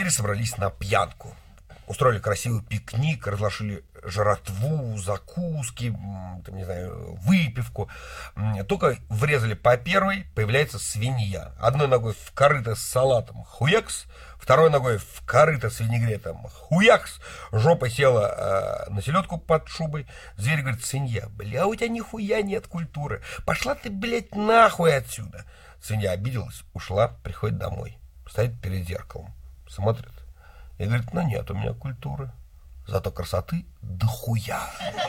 Звери собрались на пьянку. Устроили красивый пикник, разложили жратву, закуски, там, не знаю, выпивку. Только врезали по первой, появляется свинья. Одной ногой в корыто с салатом хуякс, второй ногой в корыто с винегретом хуякс, жопа села на селедку под шубой. Зверь говорит: свинья, бля, у тебя нихуя нет культуры. Пошла ты, блядь, нахуй отсюда. Свинья обиделась, ушла, приходит домой. Стоит перед зеркалом, смотрит. И говорит: ну нет у меня культуры, зато красоты дохуя.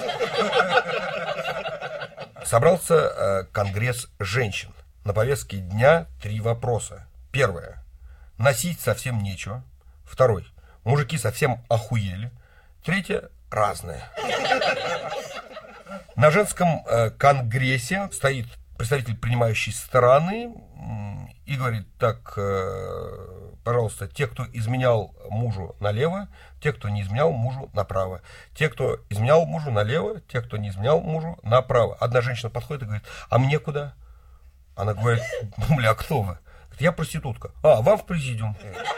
Собрался конгресс женщин. На повестке дня 3 вопроса. Первое. Носить совсем нечего. Второй. Мужики совсем охуели. Третье. Разное. На женском конгрессе стоит представитель принимающей стороны и говорит: так, пожалуйста, те, кто изменял мужу, налево, те, кто не изменял мужу, направо. Те, кто изменял мужу, налево, те, кто не изменял мужу, направо. Одна женщина подходит и говорит: а мне куда? Она говорит: бля, а кто вы? Говорит: я проститутка. А, вам в президиум.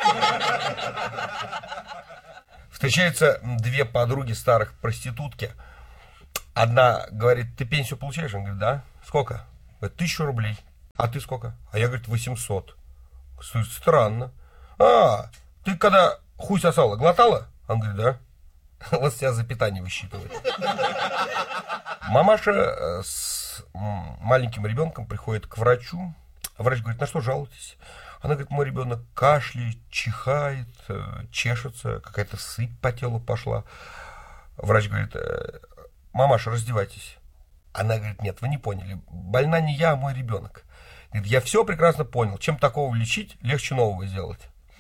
Встречаются 2 подруги старых проститутки. Одна говорит: ты пенсию получаешь? Она говорит: да. Сколько? Говорит: 1000 рублей. А ты сколько? А я, говорит, 800. Странно. А, ты когда хуй сосала, глотала? Он говорит: да. Вот себя за питание высчитывает. Мамаша с маленьким ребенком приходит к врачу. Врач говорит: на что жалуетесь? Она говорит: мой ребенок кашляет, чихает, чешется, какая-то сыпь по телу пошла. Врач говорит: мамаша, раздевайтесь. Она говорит: нет, вы не поняли, больна не я, а мой ребенок. Говорит: я все прекрасно понял, чем такого лечить, легче нового сделать.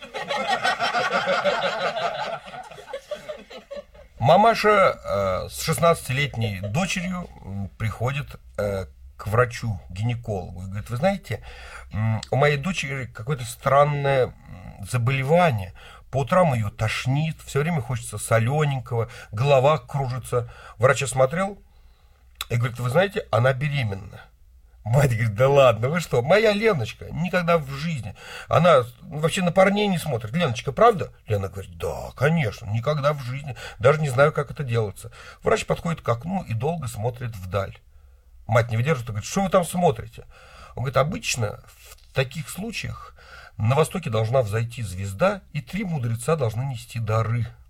Мамаша с 16-летней дочерью приходит к врачу-гинекологу и говорит: вы знаете, у моей дочери какое-то странное заболевание. По утрам ее тошнит, все время хочется солененького, голова кружится. Врач осмотрел и говорит: вы знаете, она беременна. Мать говорит: да ладно, вы что, моя Леночка никогда в жизни. Она вообще на парней не смотрит. Леночка, правда? Лена говорит: да, конечно, никогда в жизни. Даже не знаю, как это делается. Врач подходит к окну и долго смотрит вдаль. Мать не выдерживает и говорит: что вы там смотрите? Он говорит: обычно в таких случаях на востоке должна взойти звезда, и 3 мудреца должны нести дары.